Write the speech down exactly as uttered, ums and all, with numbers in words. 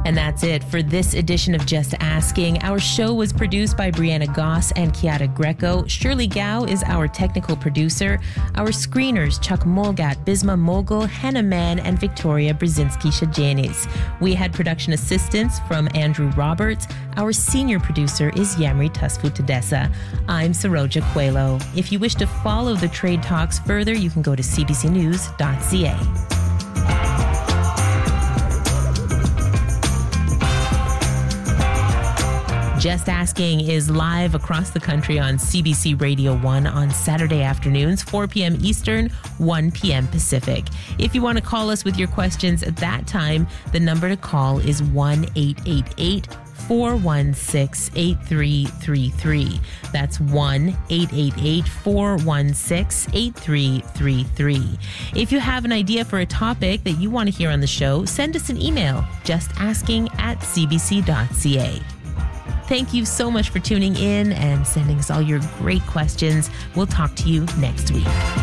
And that's it for this edition of Just Asking. Our show was produced by Brianna Goss and Kiara Greco. Shirley Gao is our technical producer. Our screeners, Chuck Molgat, Bisma Mogul, Hannah Mann, and Victoria Brzezinski-Shajanis. We had production assistance from Andrew Roberts. Our senior producer is Yamri Tusfu-Tadessa. I'm Saroja Coelho. If you wish to follow the trade talks further, you can go to c b c news dot c a. Just Asking is live across the country on C B C Radio one on Saturday afternoons, four p.m. Eastern, one p.m. Pacific. If you want to call us with your questions at that time, the number to call is one eight eight eight, four one six, eight three three three. That's one eight eight eight, four one six, eight three three three. If you have an idea for a topic that you want to hear on the show, send us an email, justasking at c b c dot c a. Thank you so much for tuning in and sending us all your great questions. We'll talk to you next week.